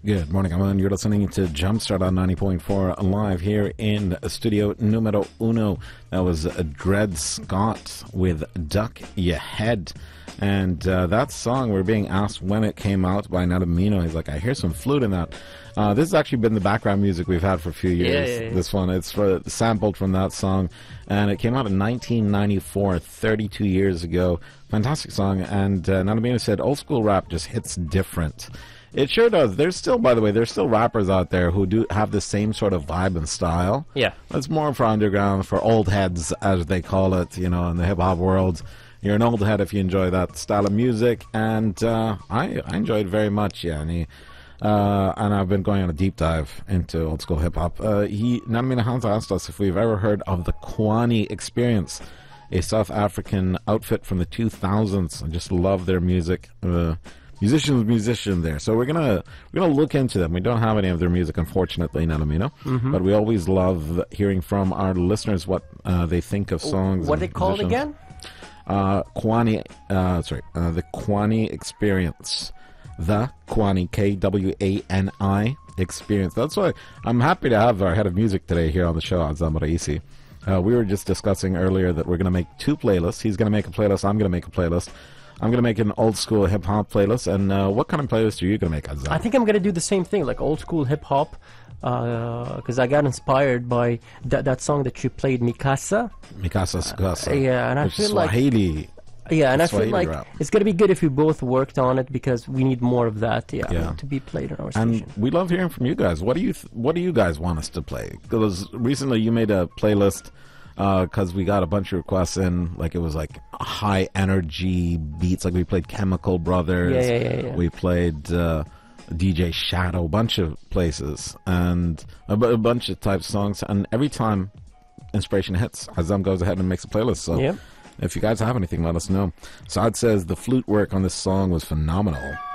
Good morning, everyone. You're listening to Jumpstart on 90.4 live here in studio numero uno. That was Dred Scott with Duck Ya Head. And that song, we're being asked when it came out by Nadamino. He's like, I hear some flute in that. This has actually been the background music we've had for a few years. Yeah. This one, it's sampled from that song. And it came out in 1994, 32 years ago. Fantastic song. And Nadamino said, old school rap just hits different. It sure does. There's still, by the way, there's still rappers out there who do have the same sort of vibe and style. Yeah. It's more for underground, for old heads, as they call it, you know, in the hip-hop world. You're an old head if you enjoy that style of music, and I enjoy it very much, yeah. And I've been going on a deep dive into old school hip-hop. Nadamino Hans asked us if we've ever heard of the Kwani Experience, a South African outfit from the 2000s. I just love their music. Musician there. So we're gonna look into them. We don't have any of their music, unfortunately, Nadamino. But we always love hearing from our listeners what they think of songs. What are they called again? Kwani, the Kwani Experience. The Kwani, Kwani Experience. That's why I'm happy to have our head of music today here on the show, Azam Raisi. We were just discussing earlier that we're going to make two playlists. He's going to make a playlist. I'm going to make a playlist. I'm going to make an old school hip hop playlist. And what kind of playlist are you going to make, Azam? I think I'm going to do the same thing, like old school hip hop, because I got inspired by that song that you played, Mikasa. Mikasa Sukasa. Yeah, and I feel Swahili. I feel Swahili like rap. it's going to be good if we both worked on it, because we need more of that, to be played in our And station. we love hearing from you guys. What do you guys want us to play? Because recently you made a playlist because we got a bunch of requests in, like it was like high energy beats, like we played Chemical Brothers, Yeah. we played DJ Shadow, a bunch of places, and a bunch of types of songs, and every time inspiration hits, Azam goes ahead and makes a playlist. So if you guys have anything, let us know. Saad says the flute work on this song was phenomenal.